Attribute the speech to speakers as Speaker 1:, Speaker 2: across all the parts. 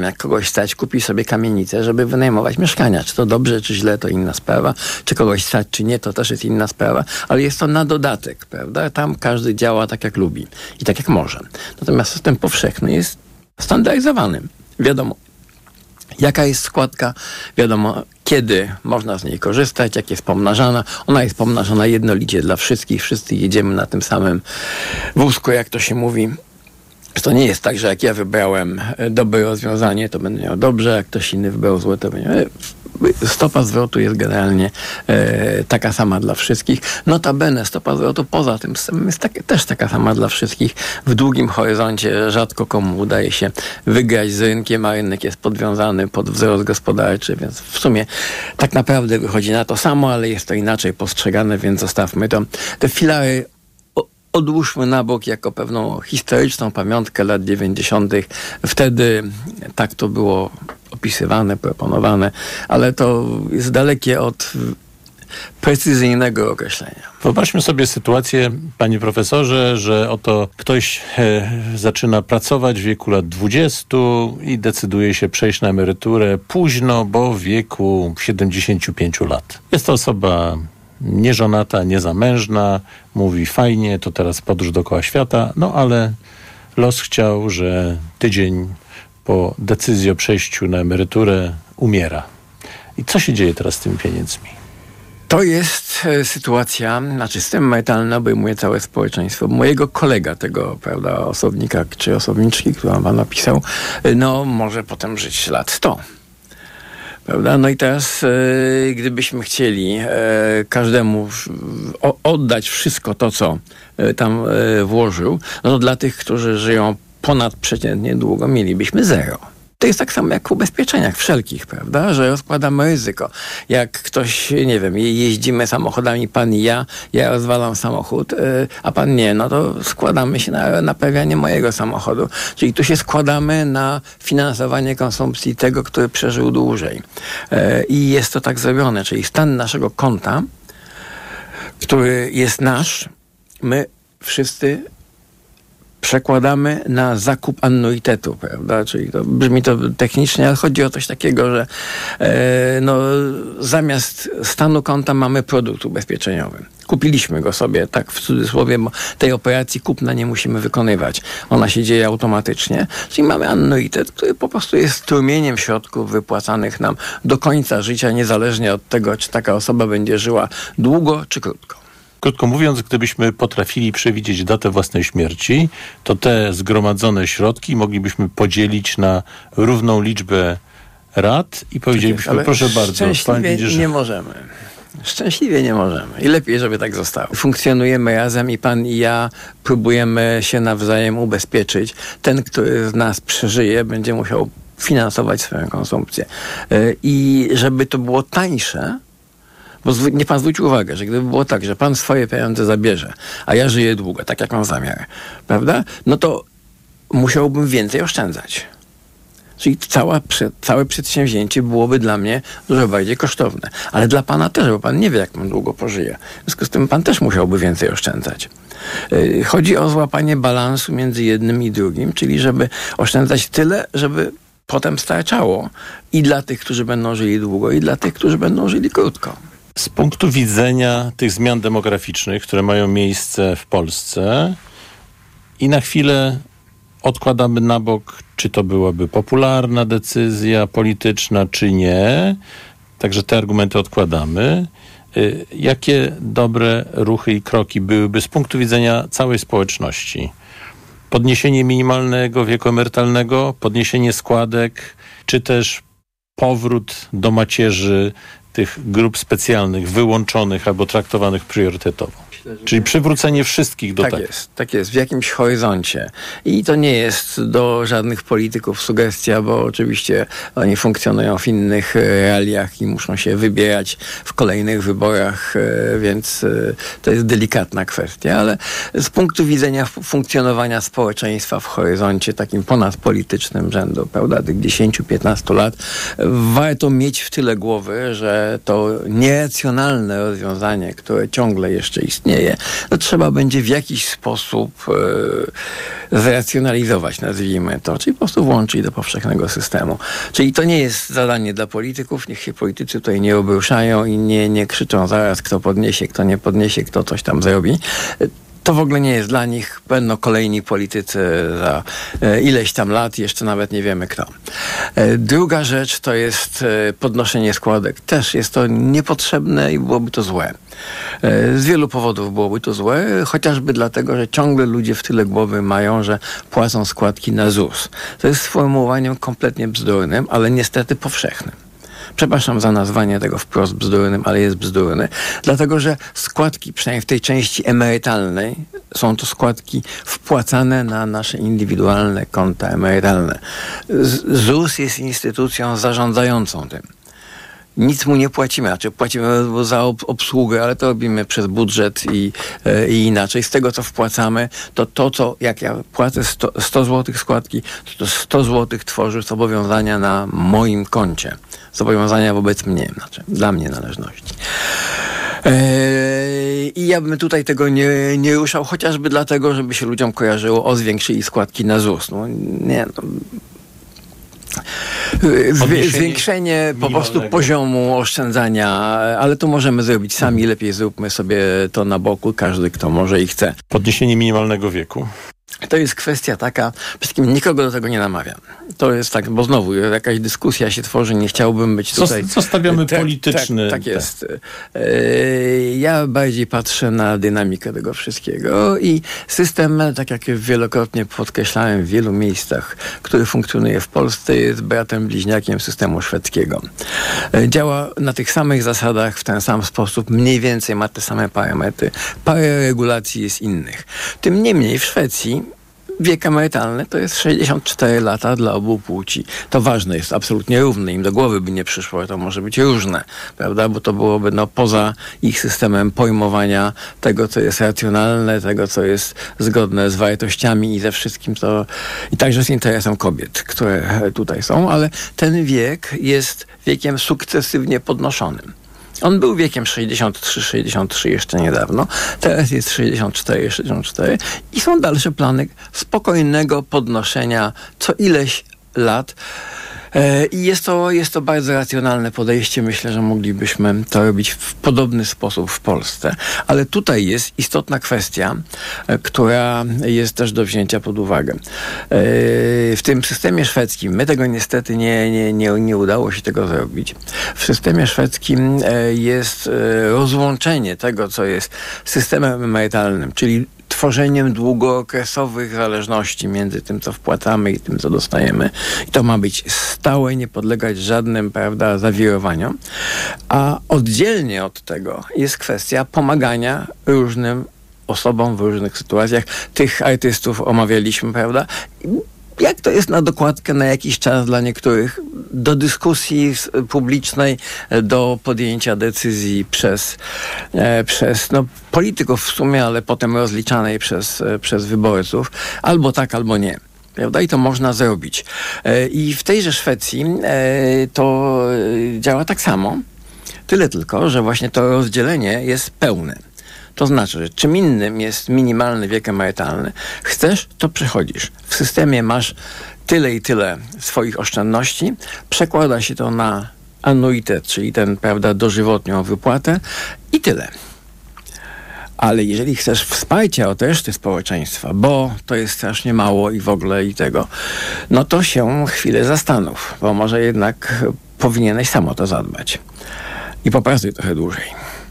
Speaker 1: Jak kogoś stać, kupi sobie kamienicę, żeby wynajmować mieszkania. Czy to dobrze, czy źle, to inna sprawa. Czy kogoś stać, czy nie, to też jest inna sprawa. Ale jest to na dodatek, prawda? Tam każdy działa tak, jak lubi i tak, jak może. Natomiast system powszechny jest standaryzowany. Wiadomo, jaka jest składka, wiadomo, kiedy można z niej korzystać, jak jest pomnażana. Ona jest pomnażana jednolicie dla wszystkich. Wszyscy jedziemy na tym samym wózku, jak to się mówi. To nie jest tak, że jak ja wybrałem dobre rozwiązanie, to będę miał dobrze, jak ktoś inny wybrał złe, to będzie miał... Stopa zwrotu jest generalnie taka sama dla wszystkich. Notabene stopa zwrotu poza tym systemem jest też taka sama dla wszystkich. W długim horyzoncie rzadko komu udaje się wygrać z rynkiem, a rynek jest podwiązany pod wzrost gospodarczy, więc w sumie tak naprawdę wychodzi na to samo, ale jest to inaczej postrzegane, więc zostawmy to. Te filary odłóżmy na bok jako pewną historyczną pamiątkę lat 90. Wtedy tak to było opisywane, proponowane, ale to jest dalekie od precyzyjnego określenia.
Speaker 2: Wyobraźmy sobie sytuację, panie profesorze, że oto ktoś zaczyna pracować w wieku lat 20 i decyduje się przejść na emeryturę późno, bo w wieku 75 lat. Jest to osoba nieżonata, niezamężna, mówi fajnie, to teraz podróż dookoła świata, no ale los chciał, że tydzień po decyzji o przejściu na emeryturę umiera. I co się dzieje teraz z tymi pieniędzmi?
Speaker 1: To jest sytuacja, system emerytalny obejmuje całe społeczeństwo. Mojego kolega, tego, prawda, osobnika czy osobniczki, którą pan opisał, no może potem żyć lat 100. Prawda? No i teraz, gdybyśmy chcieli każdemu oddać wszystko to, co tam włożył, no to dla tych, którzy żyją ponadprzeciętnie długo, mielibyśmy zero. To jest tak samo jak w ubezpieczeniach wszelkich, prawda, że rozkładamy ryzyko. Jak ktoś, nie wiem, jeździmy samochodami, pan i ja rozwalam samochód, a pan nie, no to składamy się na naprawianie mojego samochodu. Czyli tu się składamy na finansowanie konsumpcji tego, który przeżył dłużej. I jest to tak zrobione, czyli stan naszego konta, który jest nasz, my wszyscy przekładamy na zakup annuitetu, prawda? Czyli to brzmi to technicznie, ale chodzi o coś takiego, że zamiast stanu konta mamy produkt ubezpieczeniowy. Kupiliśmy go sobie, tak w cudzysłowie, bo tej operacji kupna nie musimy wykonywać. Ona się dzieje automatycznie. Czyli mamy annuitet, który po prostu jest strumieniem środków wypłacanych nam do końca życia, niezależnie od tego, czy taka osoba będzie żyła długo czy krótko.
Speaker 2: Krótko mówiąc, gdybyśmy potrafili przewidzieć datę własnej śmierci, to te zgromadzone środki moglibyśmy podzielić na równą liczbę rat i powiedzielibyśmy, proszę bardzo.
Speaker 1: Szczęśliwie nie możemy. Szczęśliwie nie możemy. I lepiej, żeby tak zostało. Funkcjonujemy razem i pan i ja próbujemy się nawzajem ubezpieczyć. Ten, który z nas przeżyje, będzie musiał finansować swoją konsumpcję. I żeby to było tańsze, bo nie pan zwrócił uwagę, że gdyby było tak, że pan swoje pieniądze zabierze, a ja żyję długo, tak jak mam zamiar, prawda? No to musiałbym więcej oszczędzać. Czyli całe przedsięwzięcie byłoby dla mnie dużo bardziej kosztowne. Ale dla pana też, bo pan nie wie, jak pan długo pożyje. W związku z tym pan też musiałby więcej oszczędzać. Chodzi o złapanie balansu między jednym i drugim, czyli żeby oszczędzać tyle, żeby potem starczało i dla tych, którzy będą żyli długo, i dla tych, którzy będą żyli krótko.
Speaker 2: Z punktu widzenia tych zmian demograficznych, które mają miejsce w Polsce i na chwilę odkładamy na bok, czy to byłaby popularna decyzja polityczna, czy nie. Także te argumenty odkładamy. Jakie dobre ruchy i kroki byłyby z punktu widzenia całej społeczności? Podniesienie minimalnego wieku emerytalnego, podniesienie składek, czy też powrót do macierzy tych grup specjalnych, wyłączonych albo traktowanych priorytetowo. Czyli przywrócenie wszystkich do tego.
Speaker 1: Tak jest, w jakimś horyzoncie. I to nie jest do żadnych polityków sugestia, bo oczywiście oni funkcjonują w innych realiach i muszą się wybierać w kolejnych wyborach, więc to jest delikatna kwestia, ale z punktu widzenia funkcjonowania społeczeństwa w horyzoncie takim ponadpolitycznym rzędu, prawda, tych 10-15 lat, warto mieć w tyle głowy, że że to nieracjonalne rozwiązanie, które ciągle jeszcze istnieje, to trzeba będzie w jakiś sposób zracjonalizować, nazwijmy to, czyli po prostu włączyć do powszechnego systemu. Czyli to nie jest zadanie dla polityków, niech się politycy tutaj nie obruszają i nie krzyczą zaraz, kto podniesie, kto nie podniesie, kto coś tam zrobi. To w ogóle nie jest dla nich. Będą kolejni politycy za ileś tam lat, jeszcze nawet nie wiemy kto. Druga rzecz to jest podnoszenie składek. Też jest to niepotrzebne i byłoby to złe. Z wielu powodów byłoby to złe, chociażby dlatego, że ciągle ludzie w tyle głowy mają, że płacą składki na ZUS. To jest sformułowaniem kompletnie bzdurnym, ale niestety powszechnym. Przepraszam za nazwanie tego wprost bzdurnym, ale jest bzdurny. Dlatego, że składki, przynajmniej w tej części emerytalnej, są to składki wpłacane na nasze indywidualne konta emerytalne. ZUS jest instytucją zarządzającą tym. Nic mu nie płacimy, znaczy płacimy za obsługę, ale to robimy przez budżet i inaczej. Z tego, co wpłacamy, to co, jak ja płacę 100 zł składki, to 100 zł tworzy zobowiązania na moim koncie. Zobowiązania wobec mnie, znaczy dla mnie należności. I ja bym tutaj tego nie ruszał, chociażby dlatego, żeby się ludziom kojarzyło, zwiększyli składki na ZUS. No nie, no. Zwiększenie po prostu poziomu oszczędzania, ale to możemy zrobić sami, lepiej zróbmy sobie to na boku, każdy kto może i chce.
Speaker 2: Podniesienie minimalnego wieku.
Speaker 1: To jest kwestia taka, przede wszystkim nikogo do tego nie namawiam. To jest tak, bo znowu jakaś dyskusja się tworzy, nie chciałbym być tutaj...
Speaker 2: Co stawiamy polityczny?
Speaker 1: Tak jest. Ja bardziej patrzę na dynamikę tego wszystkiego i system, tak jak wielokrotnie podkreślałem w wielu miejscach, który funkcjonuje w Polsce, jest bratem bliźniakiem systemu szwedzkiego. Działa na tych samych zasadach, w ten sam sposób, mniej więcej ma te same parametry. Parę regulacji jest innych. Tym niemniej w Szwecji wiek emerytalny to jest 64 lata dla obu płci. To ważne, jest absolutnie równe. Im do głowy by nie przyszło, to może być różne, prawda? Bo to byłoby poza ich systemem pojmowania tego, co jest racjonalne, tego, co jest zgodne z wartościami i ze wszystkim, co... I także z interesem kobiet, które tutaj są, ale ten wiek jest wiekiem sukcesywnie podnoszonym. On był wiekiem 63 jeszcze niedawno. Teraz jest 64 i są dalsze plany spokojnego podnoszenia co ileś lat. I jest to bardzo racjonalne podejście. Myślę, że moglibyśmy to robić w podobny sposób w Polsce. Ale tutaj jest istotna kwestia, która jest też do wzięcia pod uwagę. W tym systemie szwedzkim, my tego niestety nie udało się tego zrobić. W systemie szwedzkim jest rozłączenie tego, co jest systemem emerytalnym, czyli tworzeniem długookresowych zależności między tym, co wpłacamy i tym, co dostajemy. I to ma być stałe, nie podlegać żadnym, prawda, zawirowaniom. A oddzielnie od tego jest kwestia pomagania różnym osobom w różnych sytuacjach. Tych artystów omawialiśmy, prawda? Jak to jest na dokładkę na jakiś czas dla niektórych, do dyskusji publicznej, do podjęcia decyzji przez polityków w sumie, ale potem rozliczanej przez wyborców, albo tak, albo nie. Prawda? I to można zrobić. I w tejże Szwecji to działa tak samo, tyle tylko, że właśnie to rozdzielenie jest pełne. To znaczy, że czym innym jest minimalny wiek emerytalny. Chcesz, to przechodzisz. W systemie masz tyle i tyle swoich oszczędności. Przekłada się to na anuitet, czyli dożywotnią wypłatę i tyle. Ale jeżeli chcesz wsparcia od reszty społeczeństwa, bo to jest strasznie mało i w ogóle i tego, no to się chwilę zastanów, bo może jednak powinieneś sam o to zadbać. I popracuj trochę dłużej.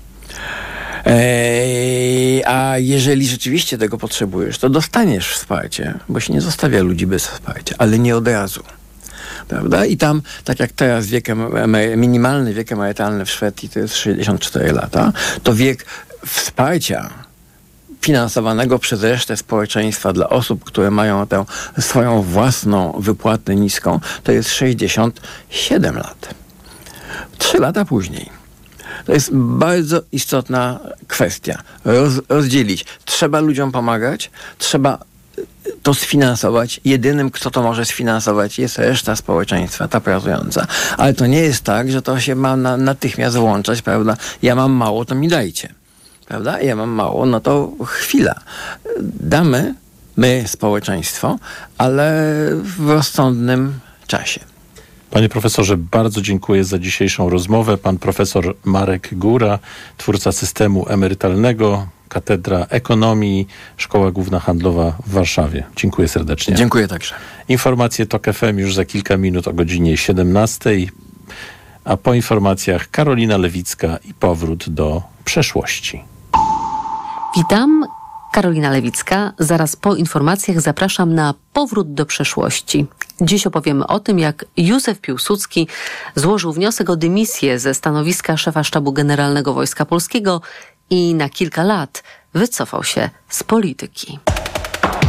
Speaker 1: A jeżeli rzeczywiście tego potrzebujesz, to dostaniesz wsparcie, bo się nie zostawia ludzi bez wsparcia, ale nie od razu. Prawda? I tam, tak jak teraz minimalny wiek emerytalny w Szwecji to jest 64 lata, to wiek wsparcia finansowanego przez resztę społeczeństwa dla osób, które mają tę swoją własną wypłatę niską, to jest 67 lat. 3 lata później. To jest bardzo istotna kwestia. Rozdzielić. Trzeba ludziom pomagać, trzeba to sfinansować. Jedynym, kto to może sfinansować, jest reszta społeczeństwa, ta pracująca. Ale to nie jest tak, że to się ma natychmiast włączać, prawda? Ja mam mało, to mi dajcie. Prawda? Ja mam mało, no to chwila. Damy, my, społeczeństwo, ale w rozsądnym czasie.
Speaker 2: Panie profesorze, bardzo dziękuję za dzisiejszą rozmowę. Pan profesor Marek Góra, twórca systemu emerytalnego, Katedra Ekonomii, Szkoła Główna Handlowa w Warszawie. Dziękuję serdecznie.
Speaker 1: Dziękuję także.
Speaker 2: Informacje TOK FM już za kilka minut o godzinie 17, a po informacjach Karolina Lewicka i powrót do przeszłości.
Speaker 3: Witam, Karolina Lewicka. Zaraz po informacjach zapraszam na powrót do przeszłości. Dziś opowiemy o tym, jak Józef Piłsudski złożył wniosek o dymisję ze stanowiska szefa Sztabu Generalnego Wojska Polskiego i na kilka lat wycofał się z polityki.